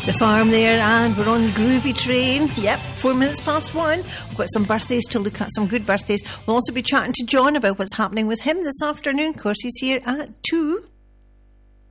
the farm there, and we're on the groovy train. Yep, 4 minutes past 1. We've got some birthdays to look at, some good birthdays. We'll also be chatting to John about what's happening with him this afternoon. Of course, he's here at 2.